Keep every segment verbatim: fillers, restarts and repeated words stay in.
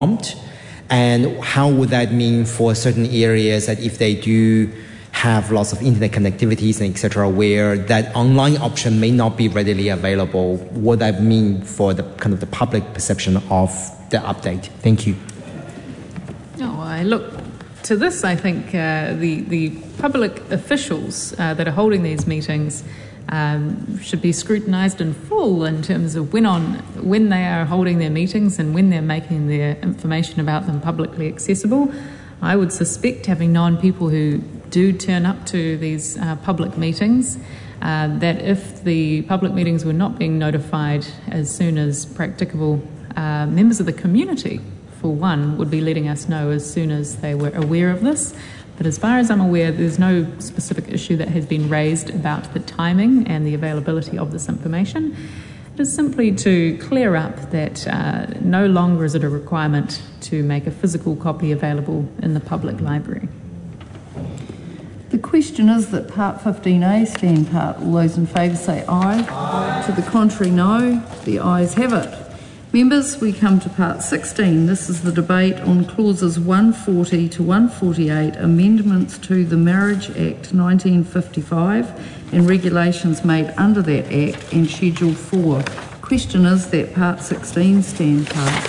prompt? And how would that mean for certain areas that if they do have lots of internet connectivities and et cetera, where that online option may not be readily available? What that mean for the kind of the public perception of the update? Thank you. Oh, I look to this. I think uh, the the public officials uh, that are holding these meetings um, should be scrutinised in full in terms of when on when they are holding their meetings and when they're making their information about them publicly accessible. I would suspect, having known people who do turn up to these uh, public meetings, uh, that if the public meetings were not being notified as soon as practicable, uh, members of the community, for one, would be letting us know as soon as they were aware of this. But as far as I'm aware, there's no specific issue that has been raised about the timing and the availability of this information. It is simply to clear up that uh, no longer is it a requirement to make a physical copy available in the public library. The question is that Part fifteen A stand part. All those in favour say aye. Aye. To the contrary, no. The ayes have it. Members, we come to Part sixteen. This is the debate on clauses one forty to one forty-eight, amendments to the Marriage Act nineteen fifty-five and regulations made under that Act and Schedule four. Question is that Part sixteen stand part.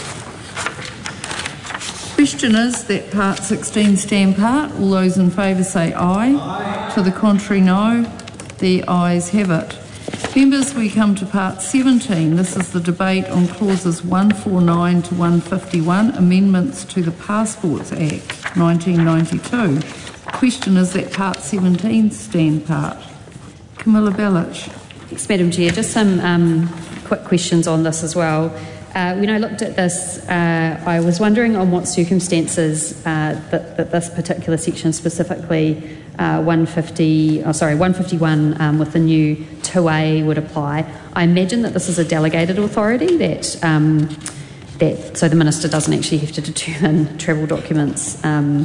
Question is that Part sixteen stand part. All those in favour say aye. Aye. To the contrary, no. The ayes have it. Members, we come to Part seventeen. This is the debate on clauses one forty-nine to one fifty-one, amendments to the Passports Act nineteen ninety-two. Question is that Part seventeen stand part. Camilla Bellich. Thanks, Madam Chair. Just some um, quick questions on this as well. Uh, when I looked at this, uh, I was wondering on what circumstances uh, that, that this particular section, specifically uh, one fifty, oh, sorry, one fifty-one um, with the new two A would apply. I imagine that this is a delegated authority that um, that so the Minister doesn't actually have to determine travel documents um,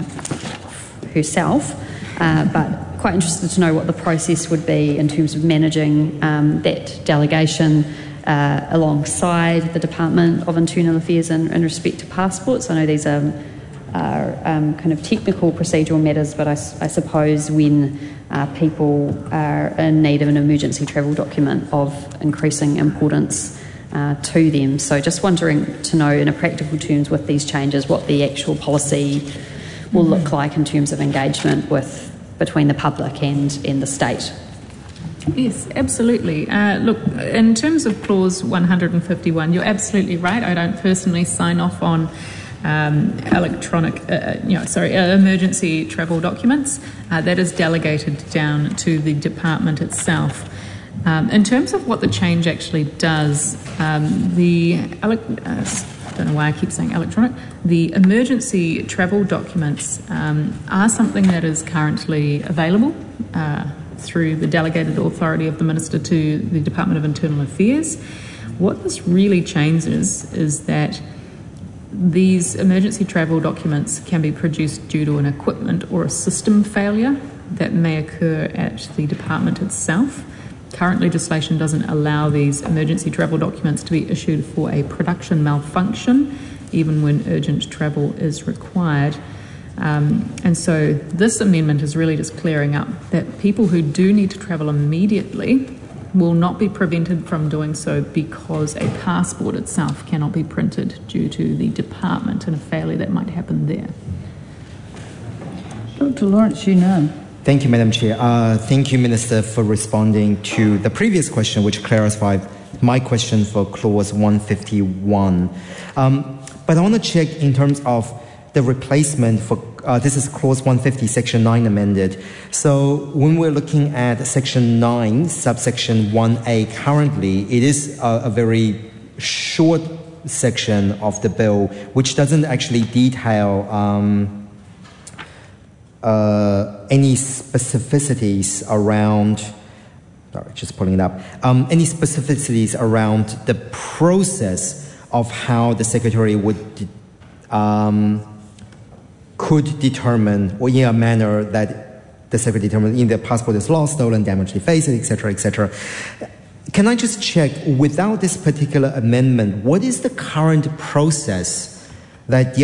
herself, uh, but quite interested to know what the process would be in terms of managing um, that delegation Uh, alongside the Department of Internal Affairs in, in respect to passports. I know these are, are um, kind of technical procedural matters, but I, I suppose when uh, people are in need of an emergency travel document of increasing importance uh, to them. So just wondering to know in a practical terms with these changes what the actual policy will mm-hmm. look like in terms of engagement with between the public and, and the state. Yes, absolutely. Uh, look, in terms of clause one fifty-one, you're absolutely right. I don't personally sign off on um, electronic, uh, you know, sorry, uh, emergency travel documents. Uh, that is delegated down to the department itself. Um, in terms of what the change actually does, um, the ele- uh, I don't know why I keep saying electronic. The emergency travel documents um, are something that is currently available Uh, through the delegated authority of the Minister to the Department of Internal Affairs. What this really changes is that these emergency travel documents can be produced due to an equipment or a system failure that may occur at the department itself. Current legislation doesn't allow these emergency travel documents to be issued for a production malfunction, even when urgent travel is required. Um, and so this amendment is really just clearing up that people who do need to travel immediately will not be prevented from doing so because a passport itself cannot be printed due to the department and a failure that might happen there. Doctor Lawrence Yunnan. Thank you, Madam Chair. Uh, thank you, Minister, for responding to the previous question, which clarified my question for clause one fifty-one. Um, but I want to check in terms of the replacement for, uh, this is clause one fifty, section nine amended. So when we're looking at section nine, subsection one A currently, it is a, a very short section of the bill, which doesn't actually detail um, uh, any specificities around, sorry, just pulling it up, um, any specificities around the process of how the Secretary would um, could determine, or in a manner that the Secretary determined in the passport is lost, stolen, damaged, defaced, et cetera, et cetera. Can I just check, without this particular amendment, what is the current process that the